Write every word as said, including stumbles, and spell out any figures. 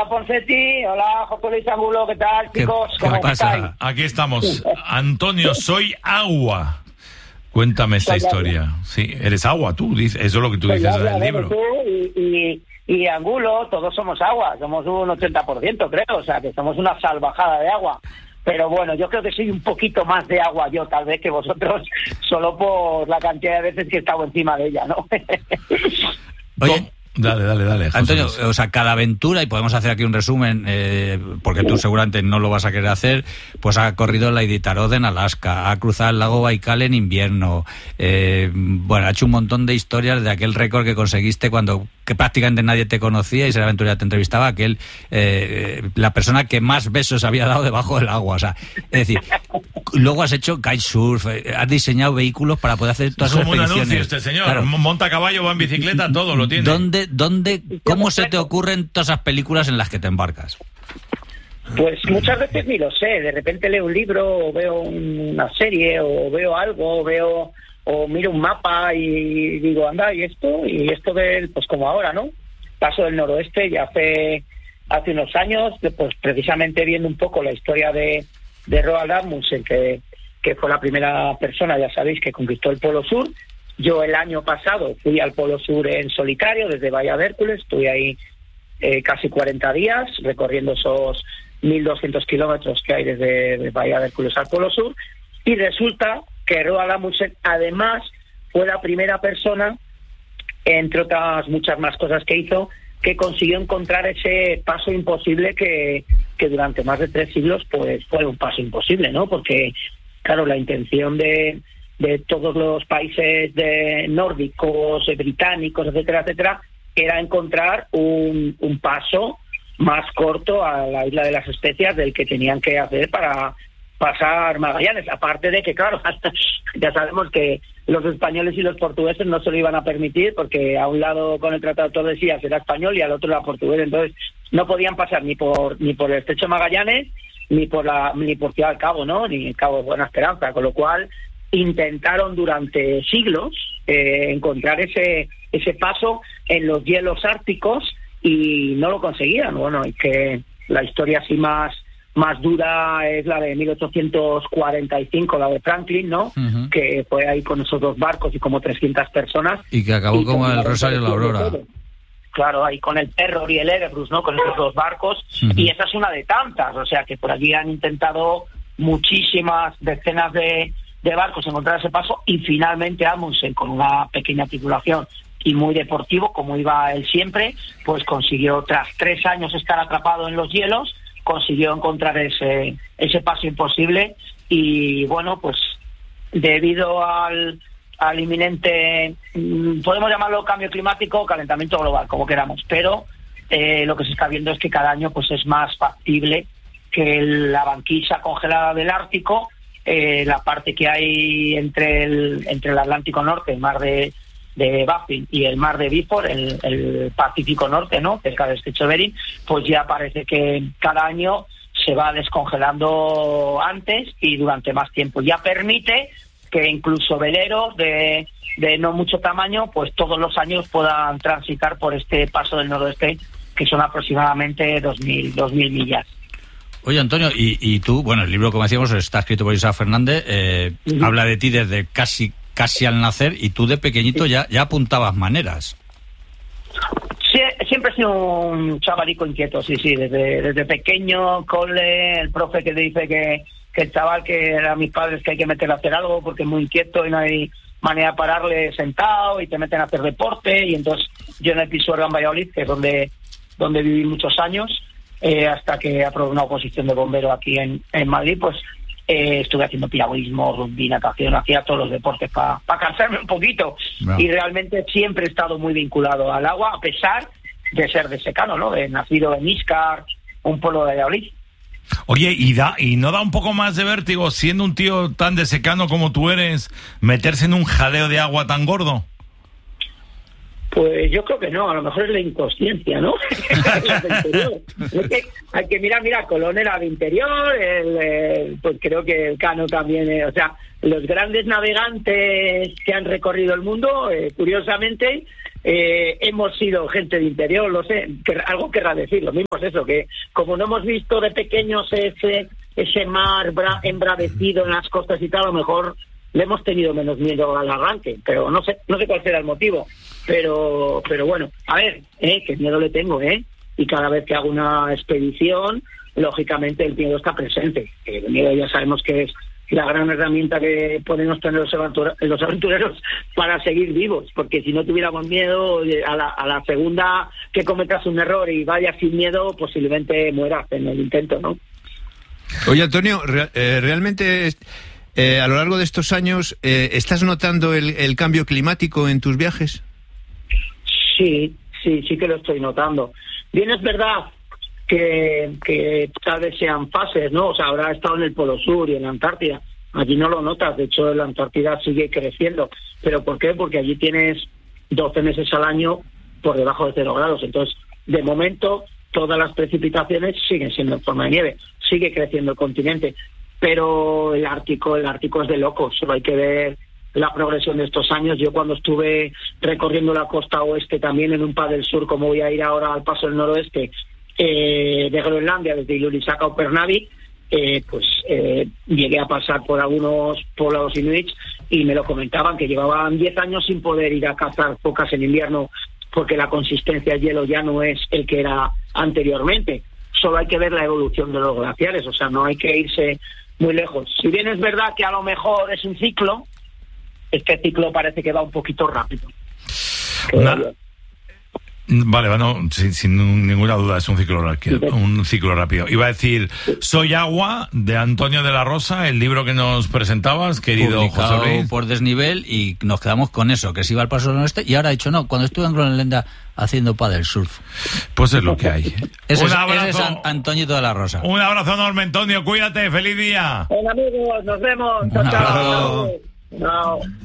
Hola, Ponseti. Hola, José Luis Angulo. ¿Qué tal, chicos? ¿Qué, ¿Cómo qué pasa? estáis? Aquí estamos. Antonio, soy agua. Cuéntame esta Soy historia. agua. Sí, eres agua, tú dices, eso es lo que tú Soy dices agua, en el bueno, libro. tú y, y, y Angulo, todos somos agua. Somos un ochenta por ciento, creo. O sea, que somos una salvajada de agua. Pero bueno, yo creo que soy un poquito más de agua yo, tal vez, que vosotros, solo por la cantidad de veces que he estado encima de ella, ¿no? Oye, Dale, dale, dale. José Antonio, Luis. o sea, cada aventura, y podemos hacer aquí un resumen, eh, porque tú seguramente no lo vas a querer hacer, pues ha corrido la Iditarod en Alaska, ha cruzado el lago Baikal en invierno, eh, bueno, ha hecho un montón de historias de aquel récord que conseguiste cuando que prácticamente nadie te conocía y Ser Aventurera te entrevistaba, aquel eh, la persona que más besos había dado debajo del agua, o sea, es decir, luego has hecho kitesurf, eh, has diseñado vehículos para poder hacer todas Es esas como un expediciones. anuncio este señor. Claro. Monta a caballo, va en bicicleta, todo lo tiene. ¿Dónde, dónde, cómo se te ocurren todas esas películas en las que te embarcas? Pues muchas veces ni lo sé. De repente leo un libro, o veo una serie, o veo algo, o veo... o miro un mapa y digo, anda, ¿y esto? Y esto del, pues como ahora, ¿no? Paso del Noroeste, ya hace hace unos años, pues precisamente viendo un poco la historia de, de Roald Amundsen, que, que fue la primera persona, ya sabéis, que conquistó el Polo Sur. Yo el año pasado fui al Polo Sur en solitario, desde Bahía de Hércules, estuve ahí eh, casi cuarenta días, recorriendo esos mil doscientos kilómetros que hay desde, desde Bahía de Hércules al Polo Sur, y resulta que Roald Amundsen además fue la primera persona, entre otras muchas más cosas que hizo, que consiguió encontrar ese paso imposible que, que durante más de tres siglos pues fue un paso imposible, ¿no? Porque, claro, la intención de, de todos los países de nórdicos, eh, británicos, etcétera, etcétera, era encontrar un, un paso más corto a la isla de las Especias del que tenían que hacer para pasar Magallanes, aparte de que, claro, ya sabemos que los españoles y los portugueses no se lo iban a permitir, porque a un lado con el Tratado de Tordesillas era español y al otro era portugués, entonces no podían pasar ni por ni por el Estrecho de Magallanes, ni por la ni por Ciudad del Cabo, ¿no? Ni el Cabo de Buena Esperanza, con lo cual intentaron durante siglos eh, encontrar ese ese paso en los hielos árticos y no lo conseguían. Bueno, y que la historia así más más dura es la de mil ochocientos cuarenta y cinco, la de Franklin, ¿no? Uh-huh. Que fue ahí con esos dos barcos y como trescientas personas. Y que acabó y como el Rosario de la Aurora. Claro, ahí con el Terror y el Erebus, ¿no? Con esos dos barcos. Uh-huh. Y esa es una de tantas, o sea, que por allí han intentado muchísimas decenas de, de barcos encontrar ese paso, y finalmente Amundsen, con una pequeña tripulación y muy deportivo, como iba él siempre, pues consiguió, tras tres años estar atrapado en los hielos, consiguió encontrar ese ese paso imposible. Y bueno, pues debido al, al inminente, podemos llamarlo cambio climático o calentamiento global, como queramos, pero eh, lo que se está viendo es que cada año pues es más factible que la banquisa congelada del Ártico, eh, la parte que hay entre el entre el Atlántico Norte, el mar de de Baffin y el mar de Beaufort, el, el Pacífico Norte, ¿no?, cerca del Estrecho de Bering, pues ya parece que cada año se va descongelando antes y durante más tiempo. Ya permite que incluso veleros de, de no mucho tamaño, pues todos los años puedan transitar por este paso del noroeste, que son aproximadamente dos mil millas. Oye, Antonio, y, y tú, bueno, el libro, como decíamos, está escrito por Isaac Fernández, eh, uh-huh. habla de ti desde casi casi al nacer, y tú de pequeñito ya, ya apuntabas maneras. Sí, siempre he sido un chavalico inquieto, sí, sí, desde, desde pequeño, cole, el profe que te dice que, que el chaval que era mis padres que hay que meterle a hacer algo porque es muy inquieto y no hay manera de pararle sentado, y te meten a hacer deporte, y entonces yo en el Pisuerga en Valladolid, que es donde, donde viví muchos años, eh, hasta que aprobé una oposición de bombero aquí en, en Madrid, pues Eh, estuve haciendo piragüismo, rugby, natación, hacía todos los deportes para pa cansarme un poquito. No. Y realmente siempre he estado muy vinculado al agua, a pesar de ser de secano, ¿no? De nacido en Íscar, un pueblo de Valladolid. Oye, ¿y, da, ¿y no da un poco más de vértigo, siendo un tío tan de secano como tú eres, meterse en un jaleo de agua tan gordo? Pues yo creo que no, a lo mejor es la inconsciencia, ¿no? Es que hay que mirar, mira, Colón era de interior, el, el, pues creo que el Cano también, eh, o sea, los grandes navegantes que han recorrido el mundo, eh, curiosamente, eh, hemos sido gente de interior, lo sé, que, algo querrá decir, lo mismo es eso, que como no hemos visto de pequeños ese, ese mar bra- embravecido en las costas y tal, a lo mejor le hemos tenido menos miedo al arranque, pero no sé, no sé cuál será el motivo. Pero pero bueno, a ver, eh, que miedo le tengo, ¿eh? Y cada vez que hago una expedición, lógicamente el miedo está presente. El miedo ya sabemos que es la gran herramienta que podemos tener los, aventura- los aventureros para seguir vivos, porque si no tuviéramos miedo, a la, a la segunda que cometas un error y vayas sin miedo, posiblemente mueras en el intento, ¿no? Oye, Antonio, re- eh, realmente... Eh, a lo largo de estos años, eh, ¿estás notando el, el cambio climático en tus viajes? Sí, sí, sí que lo estoy notando. Bien, es verdad que, que tal vez sean fases, ¿no? O sea, habrá estado en el Polo Sur y en la Antártida. Allí no lo notas, de hecho, la Antártida sigue creciendo. ¿Pero por qué? Porque allí tienes doce meses al año por debajo de cero grados. Entonces, de momento, todas las precipitaciones siguen siendo en forma de nieve. Sigue creciendo el continente. Pero el Ártico, el Ártico es de locos, solo hay que ver la progresión de estos años. Yo cuando estuve recorriendo la costa oeste también en un paddle sur, como voy a ir ahora al paso del noroeste, eh, de Groenlandia, desde Ilulissat a Upernavik, eh, pues eh, llegué a pasar por algunos poblados inuits y me lo comentaban, que llevaban diez años sin poder ir a cazar focas en invierno porque la consistencia del hielo ya no es el que era anteriormente. Solo hay que ver la evolución de los glaciares, o sea, no hay que irse muy lejos. Si bien es verdad que a lo mejor es un ciclo, este ciclo parece que va un poquito rápido. Una... Vale, bueno, sin, sin ninguna duda es un ciclo rápido, un ciclo rápido. Iba a decir, Soy Agua, de Antonio de la Rosa, el libro que nos presentabas, querido Publicado José Luis. por Desnivel, y nos quedamos con eso, que se iba al paso del noreste, y ahora ha dicho, no, cuando estuve en Groenlandia haciendo paddle surf. Pues es lo que hay. Ese Un es, abrazo. ese es An- Antoñito de la Rosa. Un abrazo enorme, Antonio, cuídate, feliz día. Hola amigos, nos vemos. Un Chao, chao. abrazo. Chao.